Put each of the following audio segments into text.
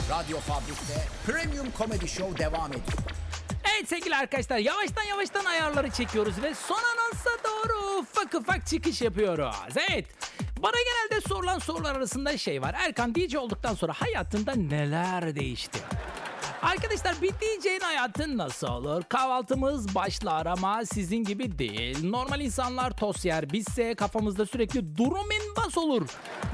Radyo Fabrik'te Premium Comedy Show devam ediyor. Evet sevgili arkadaşlar, yavaştan ayarları çekiyoruz ve son anonsa doğru ufak çıkış yapıyoruz. Evet, bana genelde sorulan sorular arasında şey var. Erkan, DJ olduktan sonra hayatında neler değişti? Arkadaşlar, bir DJ'in hayatı nasıl olur? Kahvaltımız başlar ama sizin gibi değil. Normal insanlar tost yer, bizse kafamızda sürekli durum inbas olur.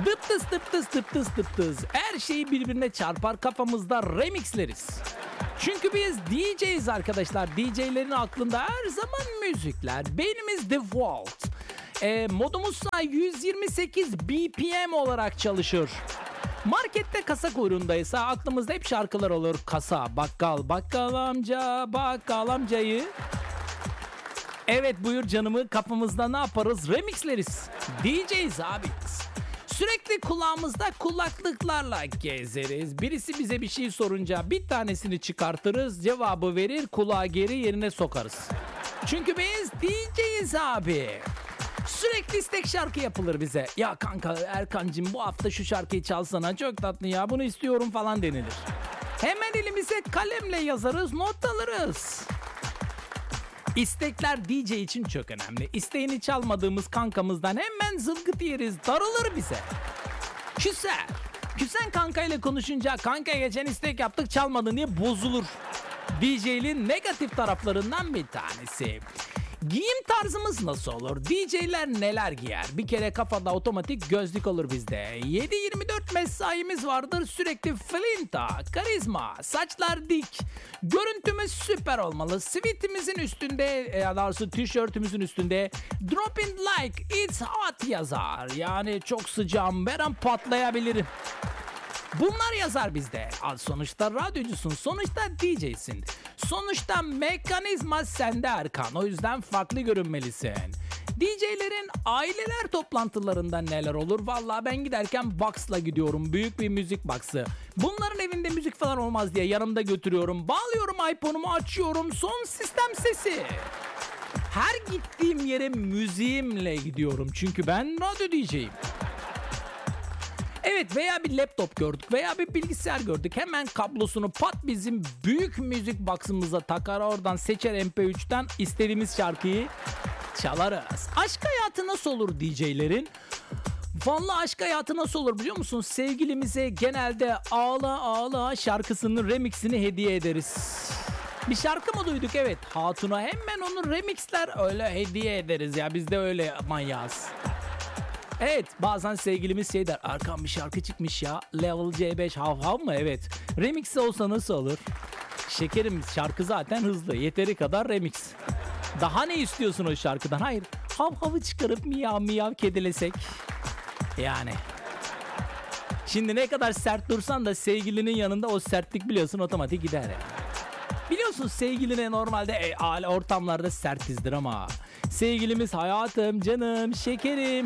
Dıp tıs. Her şeyi birbirine çarpar, kafamızda remixleriz. Çünkü biz DJ'yiz arkadaşlar. DJ'lerin aklında her zaman müzikler. Beynimiz default. Modumuzsa 128 BPM olarak çalışır. Markette kasa kuyruğundaysa aklımızda hep şarkılar olur. Kasa, bakkal amca, bakkal amcayı. Evet buyur canımı, kafamızda ne yaparız? Remixleriz. DJ'yiz abi. Sürekli kulağımızda kulaklıklarla gezeriz. Birisi bize bir şey sorunca bir tanesini çıkartırız, cevabı verir, kulağı geri yerine sokarız. Çünkü biz DJ'yiz abi. Sürekli istek şarkı yapılır bize. Ya kanka Erkancığım, bu hafta şu şarkıyı çalsana, çok tatlı ya, bunu istiyorum falan denilir. Hemen elimize kalemle yazarız, not alırız. İstekler DJ için çok önemli. İsteğini çalmadığımız kankamızdan hemen zılgıt yeriz, darılır bize. Küsen kankayla konuşunca, kanka geçen istek yaptık çalmadın diye bozulur. DJ'liğin negatif taraflarından bir tanesi. Giyim tarzımız nasıl olur? DJ'ler neler giyer? Bir kere kafada otomatik gözlük olur bizde. 7/24 mesaimiz vardır. Sürekli flinta, karizma, saçlar dik. Görüntümüz süper olmalı. Sweatimizin üstünde, doğrusu tişörtümüzün üstünde "Dropping like it's hot" yazar. Yani çok sıcağım, her an patlayabilirim. Bunlar yazar bizde. Sonuçta radyocusun, sonuçta DJ'sin. Sonuçta mekanizma sende Erkan. O yüzden farklı görünmelisin. DJ'lerin aileler toplantılarında neler olur? Vallahi ben giderken box'la gidiyorum. Büyük bir müzik box'ı. Bunların evinde müzik falan olmaz diye yanımda götürüyorum. Bağlıyorum iPhone'umu, açıyorum. Son sistem sesi. Her gittiğim yere müziğimle gidiyorum. Çünkü ben radyo DJ'yim. Evet, veya bir laptop gördük veya bir bilgisayar gördük. Hemen kablosunu pat bizim büyük müzik box'ımıza takar, oradan seçer MP3'ten istediğimiz şarkıyı çalarız. Aşk hayatı nasıl olur DJ'lerin? Vallahi aşk hayatı nasıl olur biliyor musun? Sevgilimize genelde "Ağla Ağla" şarkısının remixini hediye ederiz. Bir şarkı mı duyduk? Evet. Hatuna hemen onu remixler, öyle hediye ederiz ya. Biz de öyle manyağız. Evet, bazen sevgilimiz şey der: Erkan bir şarkı çıkmış ya, Level C5 hav hav mı? Evet. Remix olsa nasıl olur? Şekerim, şarkı zaten hızlı, yeteri kadar remix. Daha ne istiyorsun o şarkıdan? Hayır, hav havı çıkarıp miyav miyav kedilesek. Yani. Şimdi ne kadar sert dursan da sevgilinin yanında o sertlik biliyorsun otomatik gider yani. Biliyorsun sevgiline normalde ortamlarda sertizdir ama sevgilimiz hayatım, canım, şekerim,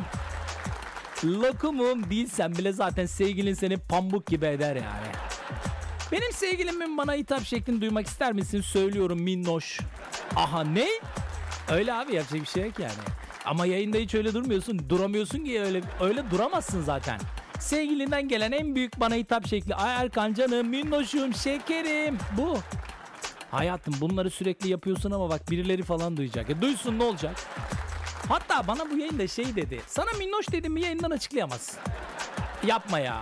lokumum değilsen bile zaten sevgilin seni pamuk gibi eder yani. Benim sevgilimin bana hitap şeklini duymak ister misin? Söylüyorum, minnoş. Aha, ne? Öyle abi, yapacak bir şey yok yani. Ama yayında hiç öyle durmuyorsun. Duramıyorsun ki, öyle duramazsın zaten. Sevgilinden gelen en büyük bana hitap şekli: ay Erkan canım, minnoşum, şekerim. Bu. Hayatım, bunları sürekli yapıyorsun ama bak birileri falan duyacak. Duysun, ne olacak? Hatta bana bu yayında şey dedi: sana minnoş dedim mi yayından açıklayamazsın. Yapma ya.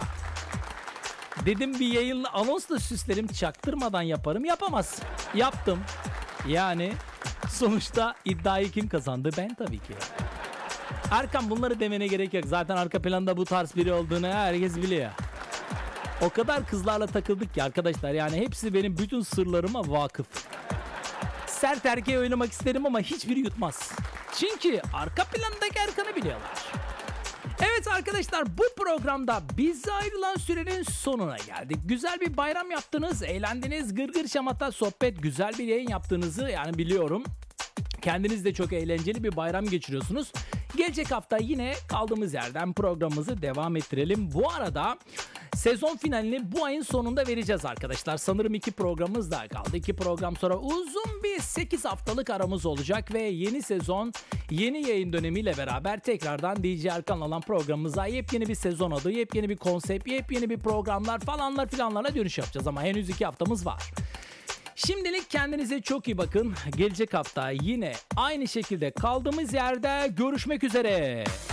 Dedim bir yayınla anonsla süslerim, çaktırmadan yaparım. Yapamazsın. Yaptım. Yani sonuçta iddiayı kim kazandı? Ben tabii ki. Erkan, bunları demene gerek yok. Zaten arka planda bu tarz biri olduğunu herkes biliyor. O kadar kızlarla takıldık ki arkadaşlar, yani hepsi benim bütün sırlarıma vakıf. Sert erkeği oynamak isterim ama hiçbiri yutmaz. Çünkü arka plandaki Erkan'ı biliyorlar. Evet arkadaşlar, bu programda bize ayrılan sürenin sonuna geldik. Güzel bir bayram yaptınız, eğlendiniz, gırgır şamata sohbet, güzel bir yayın yaptığınızı yani biliyorum. Kendiniz de çok eğlenceli bir bayram geçiriyorsunuz. Gelecek hafta yine kaldığımız yerden programımızı devam ettirelim. Bu arada Sezon finalini bu ayın sonunda vereceğiz arkadaşlar. Sanırım 2 programımız daha kaldı. 2 program sonra uzun bir 8 haftalık aramız olacak ve yeni sezon, yeni yayın dönemiyle beraber tekrardan DJ Erkan'la olan programımıza yepyeni bir sezon adı, yepyeni bir konsept, yepyeni bir programlar falanlar filanlarla dönüş yapacağız ama henüz 2 haftamız var. Şimdilik kendinize çok iyi bakın. Gelecek hafta yine aynı şekilde kaldığımız yerde görüşmek üzere.